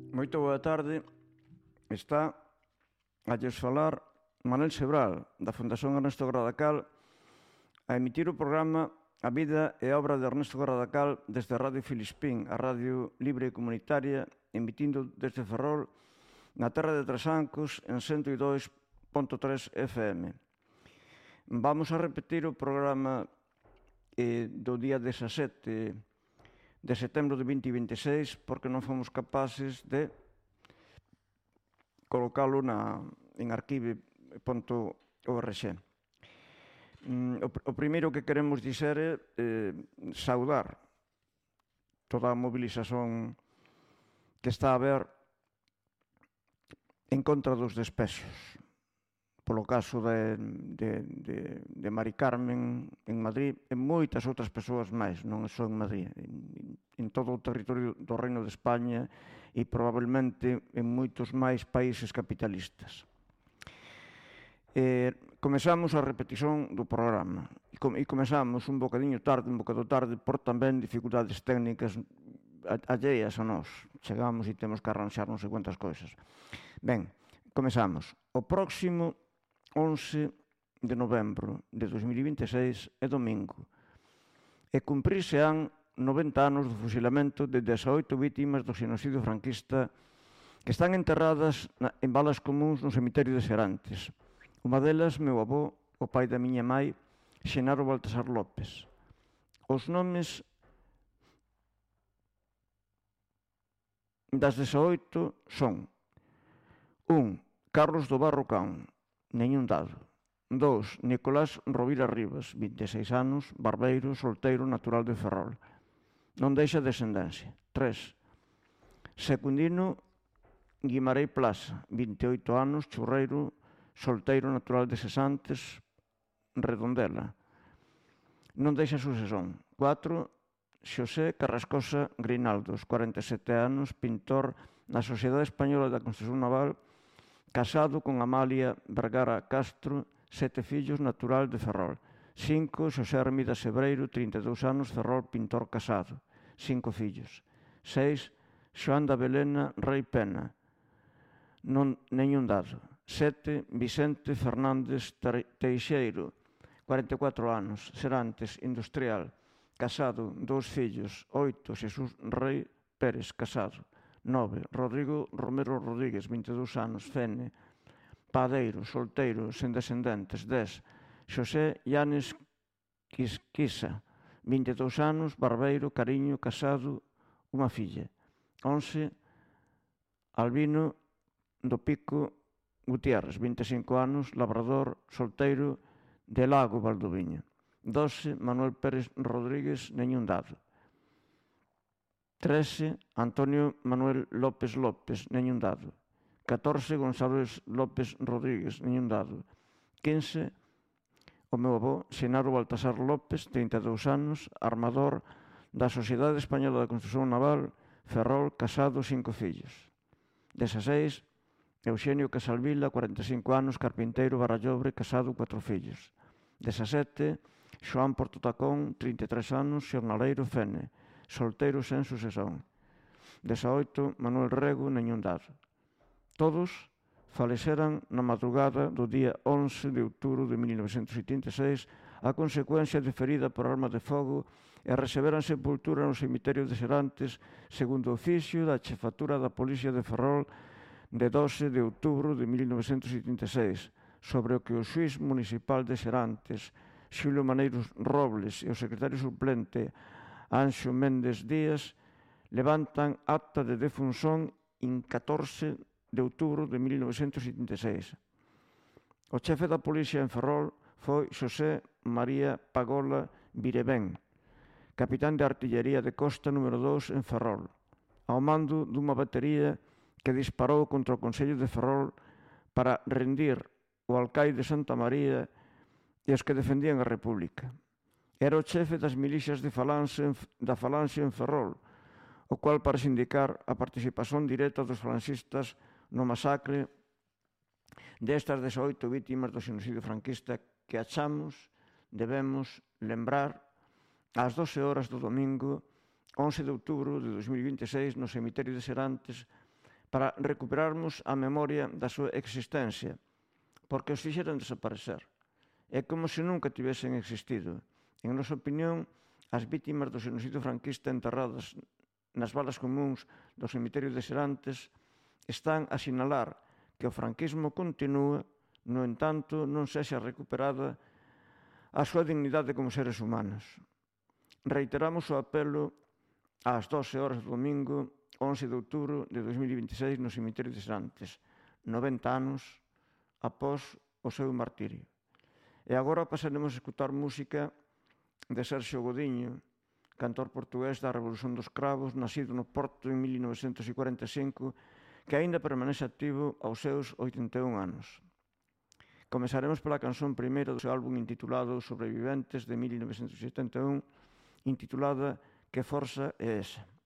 Moito boa tarde. Está a lles falar Manel Sebral, da Fundación Ernesto Gradacal, a emitir o programa A vida e obra de Ernesto Gradacal desde Radio Filispín, a radio libre e comunitaria, emitindo desde Ferrol, na terra de Trasancos, en 102.3 FM. Vamos a repetir o programa do día 17 de setembro de 2026 porque non fomos capaces de colocalo en arquive.org. O primeiro que queremos dizer é saudar toda a mobilización que está a haber en contra dos despexos, polo caso de Mari Carmen en Madrid e moitas outras persoas máis, non só en Madrid, en todo o territorio do Reino de España e probablemente en moitos máis países capitalistas. Comezamos a repetición do programa e comezamos un bocadiño tarde, un bocado tarde, por tamén dificultades técnicas alleas a nós. Chegamos e temos que arranxar non sei cuantas cousas. Ben, comezamos. O próximo 11 de novembro de 2026 é domingo e cumprirse-án 90 anos do fusilamento de 18 vítimas do xenocidio franquista que están enterradas en balas comuns no cemiterio de Serantes. Unha delas, meu avó, o pai da miña mai, Xenaro Baltasar López. Os nomes das 18 son: 1. Carlos do Barro Can, neñún dado. 2. Nicolás Rovira Rivas, 26 anos, barbeiro, solteiro, natural de Ferrol. Non deixa descendencia. 3. Secundino Guimarães Plaza, 28 anos, churreiro, solteiro, natural de Sesantes, Redondela. Non deixa sucesón. 4. Xosé Carrascosa Grinaldos, 47 anos, pintor na Sociedade Española da Construcción Naval, casado con Amalia Vergara Castro, 7 fillos, natural de Ferrol. 5. Xosé Armida Sebreiro, 32 anos, Ferrol, pintor casado, 5 fillos. 6. Xoán da Belena Rei Pena, neñún dado. 7. Vicente Fernández Teixeiro, 44 anos, Serantes, industrial, casado, 2 fillos. 8. Xesús Rei Pérez, casado. 9. Rodrigo Romero Rodríguez, 22 anos, Fene, padeiro, solteiro, sen descendentes. 10. Xosé Llanes Quisa, 22 anos, barbeiro, cariño, casado, unha filla. 11. Albino do Pico Gutiérrez, 25 anos, labrador, solteiro, de Lago Valdoviño. 12. Manuel Pérez Rodríguez, neñún dado. 13. Antonio Manuel López López, neñún dado. 14. Gonzalo López Rodríguez, neñún dado. 15. O meu avó, Xenaro Baltasar López, 32 anos, armador da Sociedade Española da Construcción Naval, Ferrol, casado, 5 fillos. 16. Euxenio Casalvila, 45 anos, carpinteiro, Barallobre, casado, 4 fillos. 17. Xoán Portotacón, 33 anos, xornaleiro, Fene, solteiro sen sucesón. 18. Manuel Rego, neñún dado. Todos faleceran na madrugada do día 11 de outubro de 1976 a consecuencia de ferida por arma de fogo e receberan sepultura no cemiterio de Serantes segundo o oficio da chefatura da Policía de Ferrol de 12 de outubro de 1976, sobre o que o xuíz municipal de Serantes, Xulio Maneiros Robles, e o secretario suplente Anxo Méndez Díaz levantan acta de defunción en 14 de outubro de 1976. O chefe da policía en Ferrol foi Xosé María Pagola Virebén, capitán de artillería de costa número 2 en Ferrol, ao mando dunha batería que disparou contra o Concello de Ferrol para rendir o alcaide Santa María e os que defendían a República. Era o chefe das milicias da Falanxe en Ferrol, o cual para sindicar a participación directa dos falanxistas no masacre destas 18 vítimas do xenocidio franquista que achamos, debemos lembrar, ás 12 horas do domingo 11 de outubro de 2026 no cemiterio de Serantes para recuperarmos a memoria da súa existencia, porque os fixeron desaparecer. É como se nunca tivesen existido. En nosa opinión, as vítimas do xenocidio franquista enterradas nas balas comuns do cemiterio de Serantes están a sinalar que o franquismo continúa, no entanto, non sexa recuperada a súa dignidade como seres humanos. Reiteramos o apelo ás 12 horas do domingo 11 de outubro de 2026 no cemiterio de Serantes, 90 anos após o seu martirio. E agora pasaremos a escutar música de Sergio Godiño, cantor portugués da Revolución dos Cravos, nacido no Porto en 1945, que aínda permanece activo aos seus 81 anos. Comezaremos pola canción primeira do seu álbum intitulado Sobreviventes de 1971, intitulada Que forza é esa?